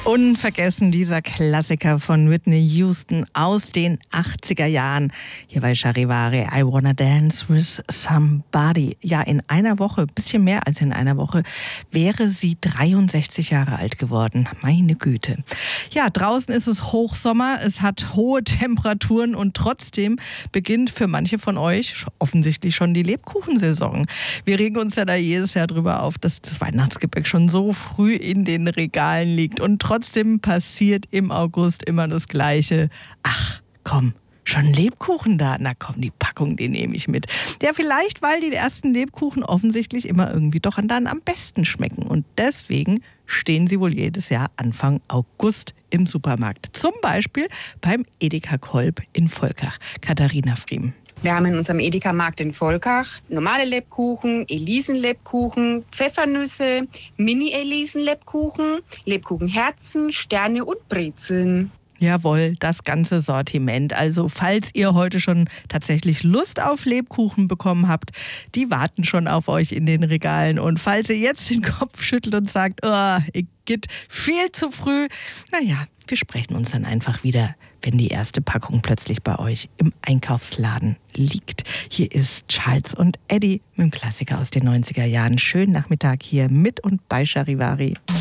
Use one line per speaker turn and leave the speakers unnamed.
Unvergessen dieser Klassiker von Whitney Houston aus den 80er Jahren. Hier bei Charivari, I Wanna Dance with Somebody. Ja, in einer Woche, bisschen mehr als in einer Woche, wäre sie 63 Jahre alt geworden. Meine Güte. Ja, draußen ist es Hochsommer, es hat hohe Temperaturen und trotzdem beginnt für manche von euch offensichtlich schon die Lebkuchensaison. Wir regen uns ja da jedes Jahr drüber auf, dass das Weihnachtsgebäck schon so früh in den Regalen liegt und trotzdem passiert im August immer das Gleiche. Ach, komm, schon Lebkuchen da? Na komm, die Packung, die nehme ich mit. Ja, vielleicht, weil die ersten Lebkuchen offensichtlich immer irgendwie doch dann am besten schmecken. Und deswegen stehen sie wohl jedes Jahr Anfang August im Supermarkt. Zum Beispiel beim Edeka Kolb in Volkach. Katharina Friem.
Wir haben in unserem Edeka-Markt in Volkach normale Lebkuchen, Elisenlebkuchen, Pfeffernüsse, Mini-Elisenlebkuchen, Lebkuchenherzen, Sterne und Brezeln.
Jawohl, das ganze Sortiment. Also falls ihr heute schon tatsächlich Lust auf Lebkuchen bekommen habt, die warten schon auf euch in den Regalen. Und falls ihr jetzt den Kopf schüttelt und sagt, oh, ich geht viel zu früh, naja, wir sprechen uns dann einfach wieder, wenn die erste Packung plötzlich bei euch im Einkaufsladen liegt. Hier ist Charles und Eddie mit dem Klassiker aus den 90er Jahren. Schönen Nachmittag hier mit und bei Charivari.